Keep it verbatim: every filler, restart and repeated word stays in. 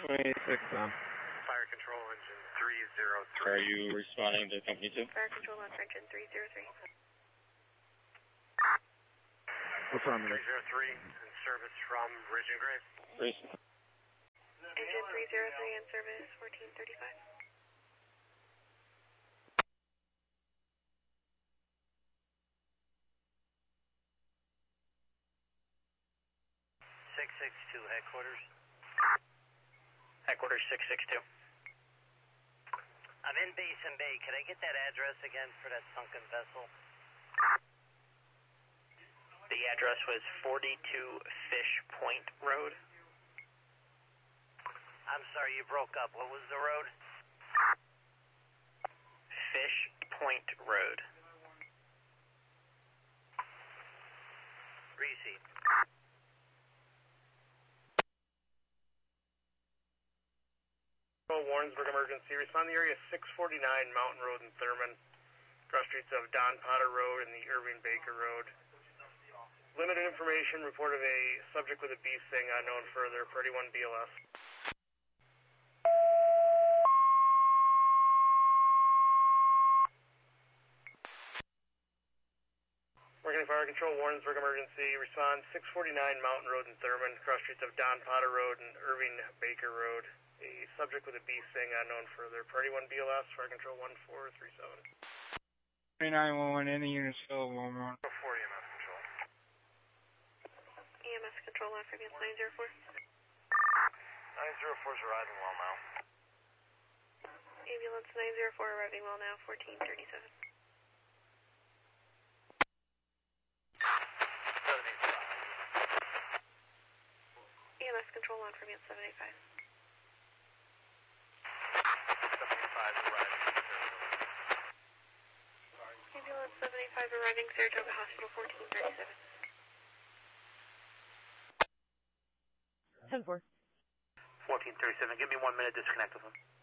twenty-six on. Fire control engine three zero three. Are you responding to company two? Fire control on engine three zero three. Affirmative. three zero three in service from Ridge and Grace. Grace. Engine three zero three in service fourteen thirty-five. six six two headquarters. Headquarters six six two. I'm in Basin Bay. Can I get that address again for that sunken vessel? The address was forty-two Fish Point Road. I'm sorry, you broke up. What was the road? Fish Point Road. Receipt. Warrensburg emergency. Respond to the area six forty-nine Mountain Road in Thurman. Cross streets of Don Potter Road and the Irving Baker Road. Limited information. Report of a subject with a bee sting unknown further. Party one B L S. Working Fire Control, Warrensburg emergency. Respond six forty-nine Mountain Road in Thurman. Cross streets of Don Potter Road and Irving Baker Road. A subject with a bee sting unknown further. Party one B L S, Fire Control one four three seven. three nine one one, any units still one one. four E M S control. E M S control on for nine zero four. nine zero four is arriving well now. Ambulance nine zero four arriving well now, fourteen thirty-seven. seven eight five. E M S control on for seven eight five. Ambulance seven eight five arriving Saratoga Hospital fourteen thirty-seven. ten four. fourteen thirty-seven. Give me one minute to disconnect with him.